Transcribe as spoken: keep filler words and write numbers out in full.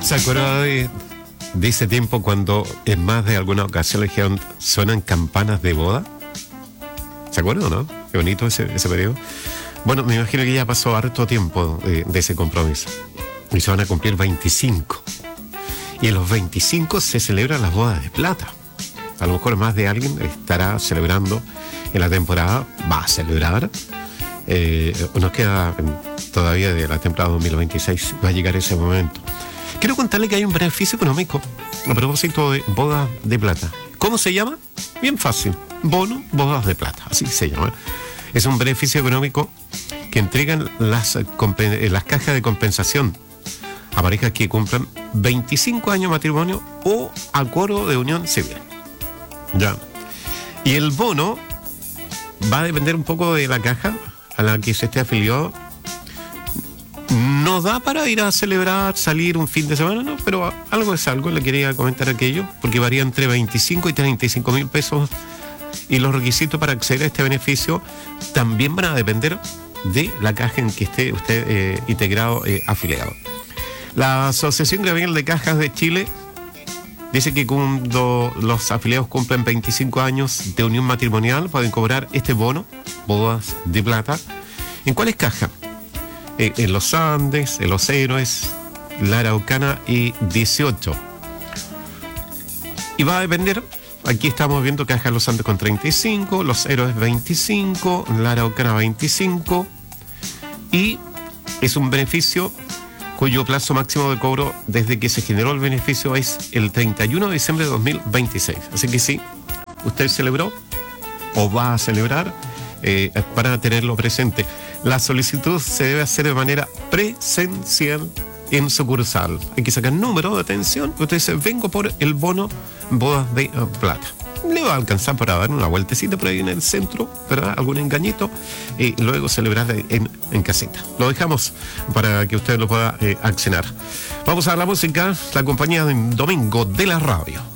¿Se acuerda de, de ese tiempo cuando en más de alguna ocasión le dijeron suenan campanas de boda? ¿Se acuerdan o no? Qué bonito ese, ese periodo. Bueno, me imagino que ya pasó harto tiempo de, de ese compromiso. Y se van a cumplir veinticinco. Y en los veinticinco se celebran las bodas de plata. A lo mejor más de alguien estará celebrando en la temporada, va a celebrar. Eh, nos queda todavía de la temporada dos mil veintiséis, va a llegar ese momento. Quiero contarle que hay un beneficio económico a propósito de bodas de plata. ¿Cómo se llama? Bien fácil. Bono bodas de plata, así se llama. Es un beneficio económico que entregan las, las cajas de compensación a parejas que cumplan veinticinco años de matrimonio o acuerdo de unión civil. Ya. Y el bono va a depender un poco de la caja a la que se esté afiliado. No da para ir a celebrar, salir un fin de semana, no, pero algo es algo, le quería comentar aquello, porque varía entre veinticinco y treinta y cinco mil pesos, y los requisitos para acceder a este beneficio también van a depender de la caja en que esté usted eh, integrado, eh, afiliado. La Asociación Gremial de Cajas de Chile dice que cuando los afiliados cumplen veinticinco años de unión matrimonial pueden cobrar este bono, bodas de plata. ¿En cuáles cajas? Eh, en los Andes, en los Héroes, la Araucana y dieciocho. Y va a depender, aquí estamos viendo cajas Los Andes con treinta y cinco, los Héroes veinticinco, la Araucana veinticinco, y es un beneficio cuyo plazo máximo de cobro desde que se generó el beneficio es el treinta y uno de diciembre de dos mil veintiséis. Así que sí, usted celebró o va a celebrar, eh, para tenerlo presente. La solicitud se debe hacer de manera presencial en sucursal. Hay que sacar número de atención. Usted dice, vengo por el bono bodas de uh, plata. Le va a alcanzar para dar una vueltecita por ahí en el centro, ¿verdad? Algún engañito, y luego celebrar en, en casita. Lo dejamos para que usted lo pueda eh, accionar. Vamos a la música, la compañía de Domingo de la Radio.